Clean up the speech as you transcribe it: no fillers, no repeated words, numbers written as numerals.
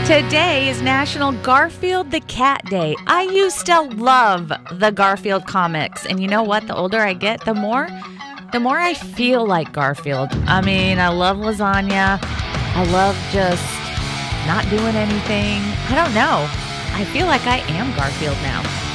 Today is National Garfield the Cat Day. I used to love the Garfield comics. And you know what? The older I get, the more I feel like Garfield. I mean, I love lasagna. I love just not doing anything. I don't know. I feel like I am Garfield now.